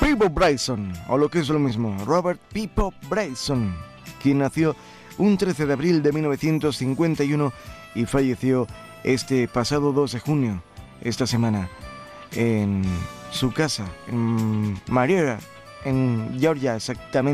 Peabo Bryson, o lo que es lo mismo, Robert Peabo Bryson, quien nació un 13 de abril de 1951 y falleció este pasado 2 de junio, esta semana, en su casa, en Marietta, en Georgia exactamente.